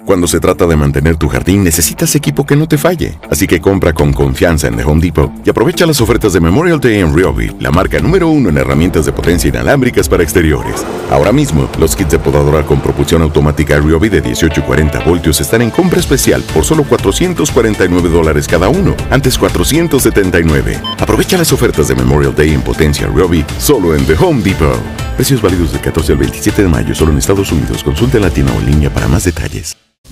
Cuando se trata de mantener tu jardín, necesitas equipo que no te falle. Así que compra con confianza en The Home Depot y aprovecha las ofertas de Memorial Day en Ryobi, la marca número 1 en herramientas de potencia inalámbricas para exteriores. Ahora mismo, los kits de podadora con propulsión automática Ryobi de 18 y 40 voltios están en compra especial por solo $449 cada uno, antes $479. Aprovecha las ofertas de Memorial Day en potencia Ryobi solo en The Home Depot. Precios válidos del 14 al 27 de mayo solo en Estados Unidos. Consulte en la tienda o en línea para más detalles.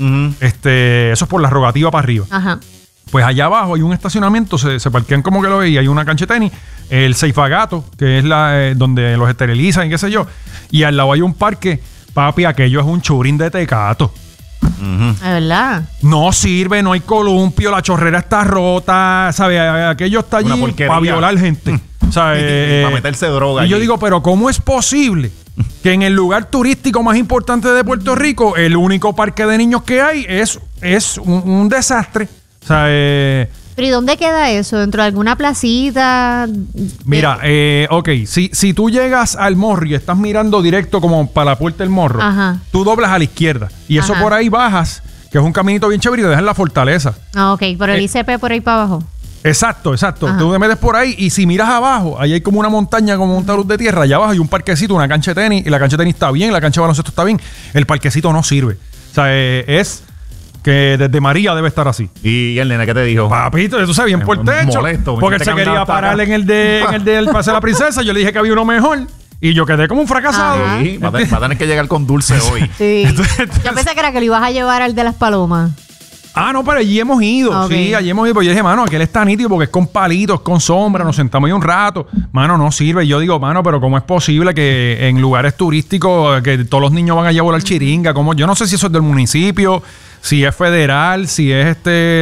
Eso es por la rogativa para arriba. Ajá. Pues allá abajo hay un estacionamiento, se parquean como que lo veis, hay una cancha de tenis, el Ceifagato, que es la donde los esterilizan y qué sé yo, y al lado hay un parque, papi, aquello es un churín de tecato. ¿Es verdad? No sirve, no hay columpio, la chorrera está rota, ¿sabes? Aquello está allí para violar gente. ¿Sabes? Para meterse droga. Y yo digo, pero ¿cómo es posible que en el lugar turístico más importante de Puerto Rico, el único parque de niños que hay es un desastre? O sea, ¿Pero y dónde queda eso? ¿Dentro de alguna placita? Mira, ok, si tú llegas al morro y estás mirando directo como para la puerta del morro, Ajá. tú doblas a la izquierda y eso Ajá. por ahí bajas, que es un caminito bien chévere y te dejas la fortaleza. Ah, ok, por el ICP por ahí para abajo. Exacto. Ajá. Tú te metes por ahí y si miras abajo, ahí hay como una montaña, como un talud de tierra. Allá abajo hay un parquecito, una cancha de tenis, y la cancha de tenis está bien, la cancha de baloncesto está bien. El parquecito no sirve. O sea, es que desde María debe estar así. ¿Y el nene qué te dijo? Papito, tú sabes, bien por el techo. Molesto, porque él se quería parar en el del Paseo de la Princesa. Yo le dije que había uno mejor. Y yo quedé como un fracasado. Ajá. Sí, va a tener que llegar con dulce hoy. Sí. Yo pensé que era que lo ibas a llevar al de las palomas. Ah, no, pero allí hemos ido. Okay. Sí, allí hemos ido. Pues yo dije, mano, aquel está nítido porque es con palitos, con sombra. Nos sentamos ahí un rato. Mano, no sirve. Y yo digo, mano, pero ¿cómo es posible que en lugares turísticos que todos los niños van allá a volar chiringa? ¿Cómo? Yo no sé si eso es del municipio, si es federal, si es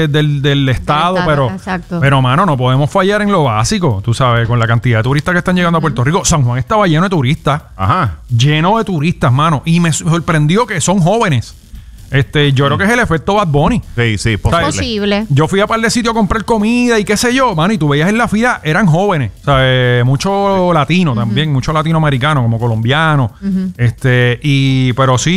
del estado, pero mano, no podemos fallar en lo básico. Tú sabes, con la cantidad de turistas que están llegando a Puerto Rico. San Juan estaba lleno de turistas. Ajá. Lleno de turistas, mano. Y me sorprendió que son jóvenes. Yo creo que es el efecto Bad Bunny. Sí, Posible. Yo fui a par de sitios a comprar comida y qué sé yo, mano, y tú veías en la fila, eran jóvenes, ¿sabes? Mucho latino también, mucho latinoamericano, como colombiano. Pero sí,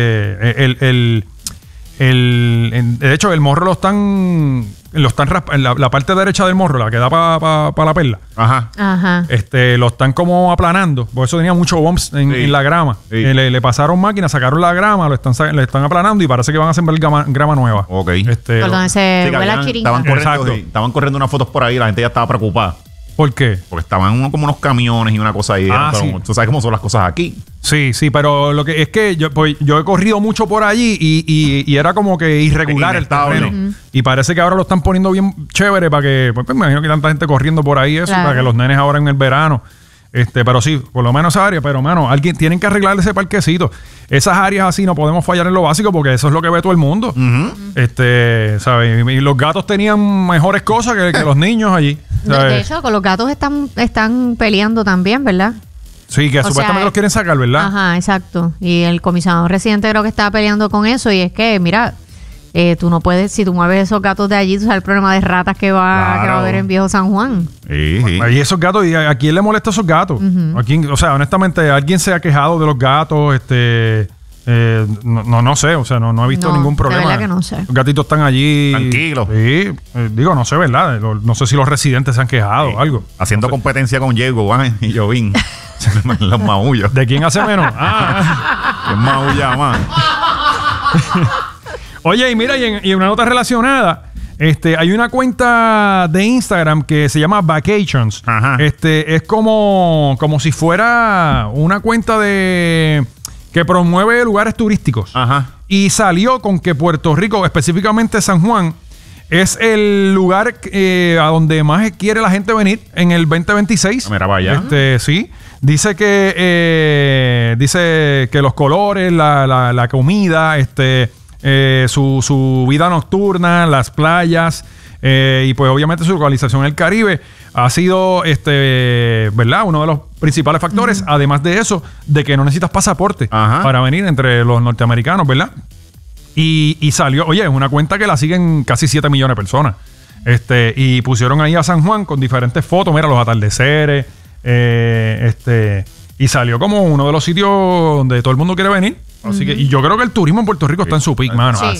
de hecho, el morro lo están en la parte derecha del morro, la que da para la perla. Ajá. Lo están como aplanando, por eso tenía mucho bumps en la grama. Sí. Le pasaron máquinas, sacaron la grama, le están aplanando y parece que van a sembrar grama nueva. Ok. Por donde se vuela chiringa. Estaban corriendo unas fotos por ahí, la gente ya estaba preocupada. ¿Por qué? Porque estaban como unos camiones y una cosa ahí. Sí. Tú sabes cómo son las cosas aquí. Sí, pero lo que es que yo he corrido mucho por allí y era como que irregular el terreno. Y parece que ahora lo están poniendo bien chévere para que, pues me imagino que hay tanta gente corriendo por ahí eso, claro, para que los nenes ahora en el verano. Pero sí, por lo menos esa área, pero mano, alguien tienen que arreglar ese parquecito. Esas áreas así no podemos fallar en lo básico porque eso es lo que ve todo el mundo. ¿Sabes? Y los gatos tenían mejores cosas que los niños allí. De hecho, con los gatos están peleando también, ¿verdad? Sí, que supuestamente los quieren sacar, ¿verdad? Ajá, exacto. Y el comisionado residente creo que estaba peleando con eso y es que, mira, tú no puedes, si tú mueves esos gatos de allí, tú sabes el problema de ratas que va a haber en Viejo San Juan. Sí. Y esos gatos, ¿y a quién le molesta esos gatos? ¿A quién? O sea, honestamente, ¿alguien se ha quejado de los gatos? No sé, o sea, no he visto ningún problema. De verdad que no sé. Los gatitos están allí. Tranquilos. Sí, digo, no sé, ¿verdad? No sé si los residentes se han quejado o algo. Haciendo competencia con Diego y Jovín. Los maullos. ¿De quién hace menos? ¿Quién maulla más? Oye, y mira, y una nota relacionada, hay una cuenta de Instagram que se llama Vacations. Ajá. Es como si fuera una cuenta que promueve lugares turísticos. Ajá. Y salió con que Puerto Rico, específicamente San Juan, es el lugar a donde más quiere la gente venir en el 2026. Mira, vaya. Sí. Dice que los colores, la comida, su vida nocturna, las playas, y pues obviamente su localización en el Caribe ha sido ¿verdad? Uno de los principales factores, además de eso, de que no necesitas pasaporte para venir entre los norteamericanos, ¿verdad? Y salió, oye, es una cuenta que la siguen casi 7 millones de personas. Y pusieron ahí a San Juan con diferentes fotos, mira, los atardeceres, y salió como uno de los sitios donde todo el mundo quiere venir. Así que, y yo creo que el turismo en Puerto Rico está en su peak, mano. Sí.